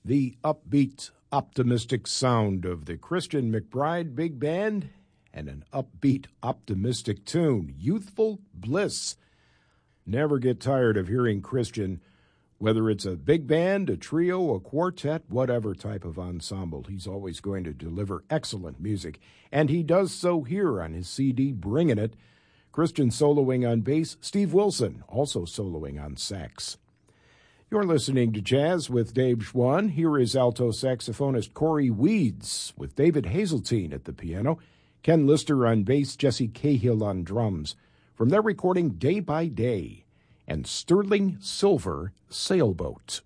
The upbeat, optimistic sound of the Christian McBride Big Band and an upbeat, optimistic tune, Youthful Bliss. Never get tired of hearing Christian, whether it's a big band, a trio, a quartet, whatever type of ensemble. He's always going to deliver excellent music, and he does so here on his CD, Bringin' It. Christian soloing on bass, Steve Wilson also soloing on sax. You're listening to Jazz with Dave Schwann. Here is alto saxophonist Corey Weeds with David Hazeltine at the piano, Ken Lister on bass, Jesse Cahill on drums, from their recording Day by Day, and Sterling Silver, Sailboat.